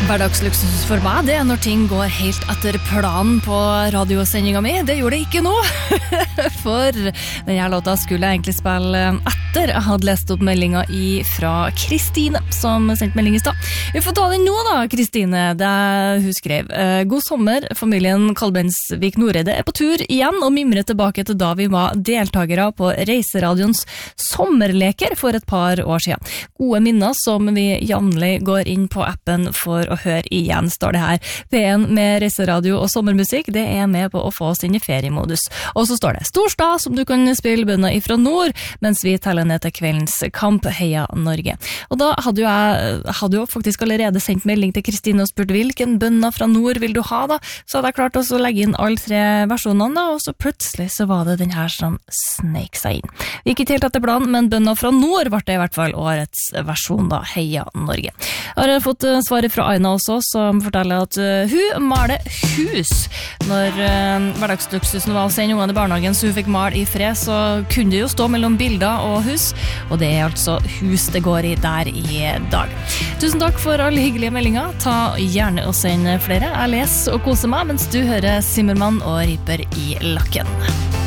Hverdagsluksus for meg, det når ting går helt etter planen på radiosendinga mi. Det gjorde det ikke nå. For denne låta skulle jeg egentlig spille etter jeg hadde lest opp meldinga fra Kristine, som sendte melding i stad. Vi får ta den nå da, Kristine, det hun skrev. God sommer, familien Kalbensvik Noreide på tur igjen og mimrer tilbake til da vi var deltakere på Reiseradions sommerleker for et par år siden. Gode minner som vi jevnlig går inn på appen for å høre igjen, står det her. P1 med reiseradio og sommermusikk, det med på å få oss inn i feriemodus. Og så står det Storstad, som du kan spille bønner ifra nord, mens vi teller ned til kveldens kamp Heia Norge. Og da hadde jo faktisk allerede sendt melding til Kristine og spurt hvilken bønner fra nord vil du ha da? Så hadde jeg klart også å legge inn alle 3 versjonene da, og så plutselig så var det den her som snek seg inn. Vi gikk ikke helt etter planen, men bønner fra nord ble det i hvert fall årets versjon da, Heia Norge. Jeg har fått svaret fra Aina også, som forteller at hun maler hus. Når hverdagsluksusen var å sende ungene i barnehagen, så hun fikk male i fred, så kunne det jo stå mellom bilder og hus, og det altså hus det går i der i dag. Tusen takk for alle hyggelige meldinger. Ta gjerne og send flere. Jeg leser og koser meg, mens du hører Zimmermann og Riper i lakken.